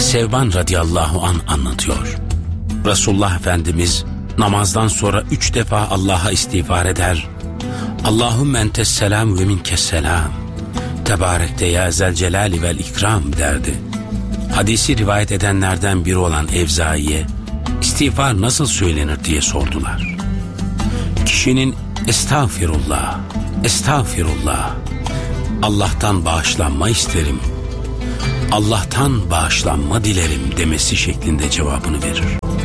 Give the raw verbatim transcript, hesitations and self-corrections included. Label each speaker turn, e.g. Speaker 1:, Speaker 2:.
Speaker 1: Sevban radıyallahu an anlatıyor. Resulullah Efendimiz namazdan sonra üç defa Allah'a istiğfar eder. Allahümme entes selam ve minkes selam. Tebarekte ya zel celali vel ikram derdi. Hadisi rivayet edenlerden biri olan Evzai'ye istiğfar nasıl söylenir diye sordular. Kişinin estağfirullah, estağfirullah, Allah'tan bağışlanma isterim, Allah'tan bağışlanma dilerim demesi şeklinde cevabını verir.